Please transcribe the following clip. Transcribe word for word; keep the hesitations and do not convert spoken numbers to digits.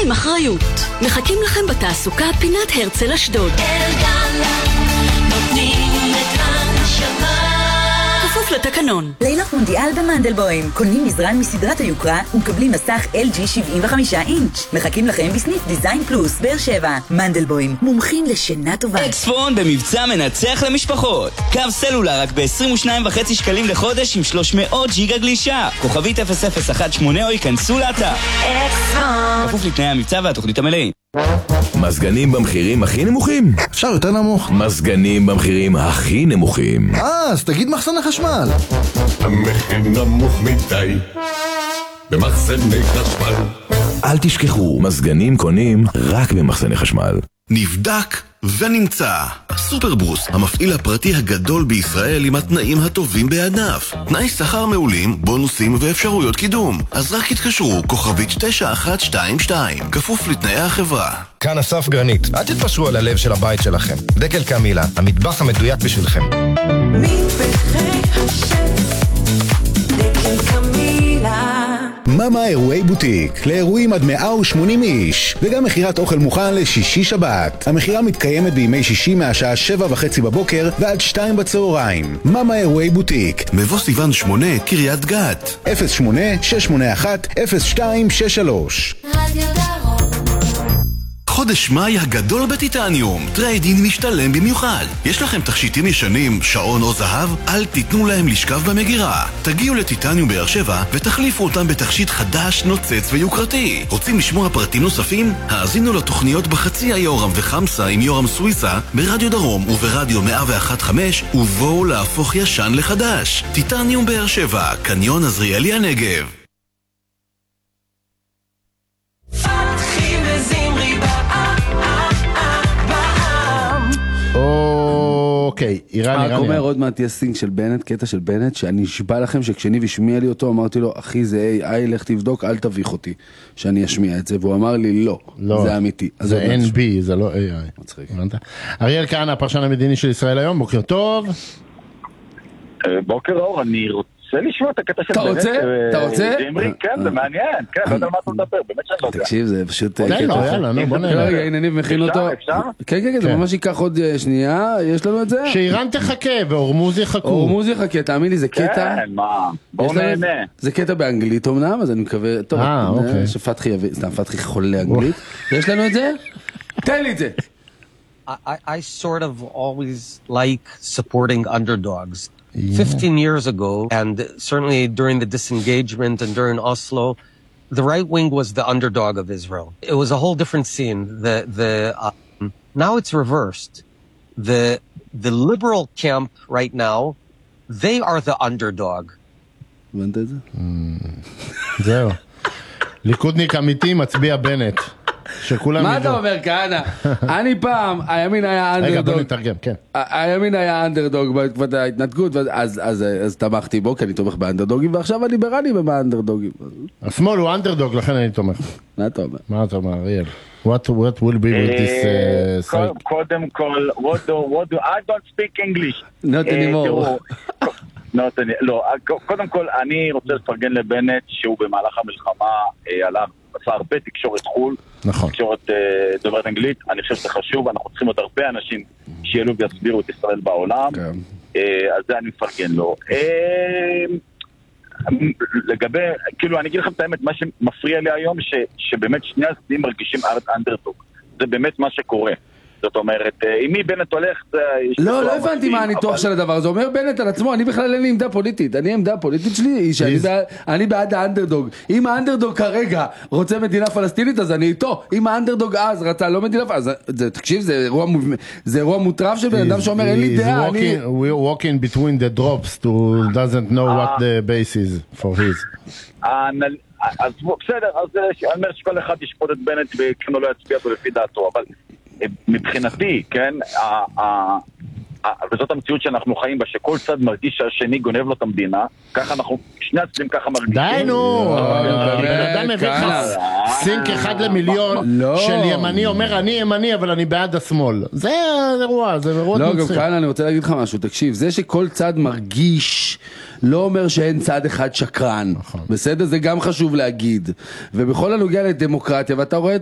עם אחריות. מחכים לכם בתעסוקה פינת הרצל אשדוד. אלגן, נותנים את הנשמה. כפוף לתקנון. לילה מונדיאל במנדלבוים. קונים מזרן מסדרת היוקרה ומקבלים מסך אל ג'י שבעים וחמישה אינץ'. מחכים לכם בסניף דיזיין פלוס באר שבע. מנדלבוים, מומחים לשינה טובה. אקספון במבצע מנצח למשפחות. קו סלולר רק ב-עשרים ושניים וחצי שקלים לחודש עם שלוש מאות ג'יגה גלישה. כוכבית אפס אפס אחת שמונה או ייכנסו לאתר. אקספון. כפוף לתנאי המבצע והתוכנית המלאים. מזגנים במחירים הכי נמוכים? אפשר יותר נמוך. מזגנים במחירים הכי נמוכים. אה, אז תגיד מחסן החשמל. המחיר נמוך מדי במחסני חשמל. אל תשכחו, מזגנים קונים רק במחסני חשמל. נבדק ונמצא. סופרברוס, המפעיל הפרטי הגדול בישראל עם התנאים הטובים בענף. תנאי שכר מעולים, בונוסים ואפשרויות קידום. אז רק התקשרו, כוכבית תשע אחת שתיים שתיים, כפוף לתנאי החברה. כאן אסף גרנית, אל תתפשרו על הלב של הבית שלכם. דקל קמילה, המטבח המדויק בשבילכם. מטבחי השף, דקל קמילה. מאמה אירועי בוטיק, לאירועים עד מאה ושמונים איש, וגם מחירת אוכל מוכן לשישי שבת. המחירה מתקיימת בימי שישי מהשעה שבע וחצי בבוקר ועד שתיים בצהריים. מאמה אירועי בוטיק, מבוא סיוון שמונה, קריית גת. אפס שמונה שש שמונה אחת אפס שתיים שש שלוש. רדיו דרום. חודש מאי הגדול בטיטניום, טריידין משתלם במיוחד. יש לכם תכשיטים ישנים, שעון או זהב? אל תיתנו להם לשכב במגירה. תגיעו לטיטניום באר שבע ותחליפו אותם בתכשיט חדש, נוצץ ויוקרתי. רוצים לשמוע פרטים נוספים? האזינו לתוכניות בחצי היורם וחמסה עם יורם סוויסה ברדיו דרום וברדיו מאה ואחת נקודה חמש, ובואו להפוך ישן לחדש. טיטניום באר שבע, קניון עזריאלי הנגב. אוקיי, איראן, איראן. רק אומר עוד מעט יש סינג של בנט, קטע של בנט, שאני אשבע לכם שכשניב השמיע לי אותו, אמרתי לו, אחי זה איי איי, לך תבדוק, אל תביך אותי, שאני אשמיע את זה, והוא אמר לי, לא, זה אמיתי. זה אן בי, זה לא איי איי. מצחיק. אריאל כהנא, הפרשן המדיני של ישראל היום, בוקר טוב. בוקר אור, אני רוצה לשמוע את הקטע של בנט. אתה רוצה? אתה רוצה? כן, זה מעניין, כן, לא יודע מה אתה מדבר, באמת שאני לא יודע. תקשיב, זה פשוט... יאללה, נו, בוא נראה. רגע, הנה ניב מכין אותו. אפשר? כן, כן, כן, זה ממש ייקח עוד שנייה, יש לנו את זה? שאיראן תחכה והורמוז יחכו. הורמוז יחכה, תאמין לי, זה קטע... כן, מה? בואו נהנה. זה קטע באנגלית אמנם, אז אני מקווה... טוב, שפתחי יביא, סתם, פתחי חולה אנגלית. יש לנו את זה? תן לי את זה! I sort of always like supporting underdogs. Yeah. fifteen years ago, and certainly during the disengagement and during Oslo, the right wing was the underdog of Israel. It was a whole different scene. The the um, now it's reversed. The the liberal camp right now, they are the underdog. זהו. ליכודניק אמיתי מצביע בנט. מה אתה אומר כהנא? אני פעם, הימין היה אנדרדוג. רגע, בוא נתרגם, כן. הימין היה אנדרדוג בתקופת ההתנתקות, אז תמכתי בו, כי אני תומך באנדרדוגים, ועכשיו אני ליברלי באנדרדוגים. השמאל הוא אנדרדוג, לכן אני תומך. מה אתה אומר? מה אתה אומר, אריאל? What what will be with this site? קודם כל, what do, what do, I don't speak English. Not anymore. לא, קודם כל, אני רוצה לפרגן לבנט, שהוא במהלך המלחמה הלך, עשה הרבה תקשורת חול, נכון. תקשורת דוברת אנגלית, אני חושב שזה חשוב, אנחנו צריכים עוד הרבה אנשים שיעלו ויסבירו את ישראל בעולם, אז זה אני מפרגן לו. לגבי, כאילו אני אגיד לכם את האמת, מה שמפריע לי היום, שבאמת שני הצדדים מרגישים אנדרדוג, זה באמת מה שקורה. זאת אומרת, אם מי בנט הולך... לא, לא הבנתי מה הניתוח של הדבר הזה. אומר בנט על עצמו, אני בכלל אין לי עמדה פוליטית. אני עמדה פוליטית שלי היא שאני בעד האנדרדוג. אם האנדרדוג כרגע רוצה מדינה פלסטינית, אז אני איתו. אם האנדרדוג אז רצה לא מדינה פלסטינית, תקשיב, זה אירוע מוטרף של בן אדם שאומר, אין לי דעה. We're walking between the drops to doesn't know what the base is for his. אז בסדר, אז אני אומר שכל אחד ישפוט את בנט וכן לא יצביע אותו לפי דעתו, אבל מבחינתי, כן, וזאת המציאות שאנחנו חיים בה, שכל צד מרגיש שהשני גונב לו את המדינה, ככה אנחנו, שני הצדדים ככה מרגישים. די נו, בן אדם מביא לך סינק אחד למיליון של ימני, אומר אני ימני אבל אני בעד השמאל. זה אירוע, זה אירוע מצחיק. לא, גם כאן אני רוצה להגיד לך משהו, תקשיב, זה שכל צד מרגיש לא אומר שאין צד אחד שקרן, בסדר? זה גם חשוב להגיד. ובכל הנוגע לדמוקרטיה, ואתה רואה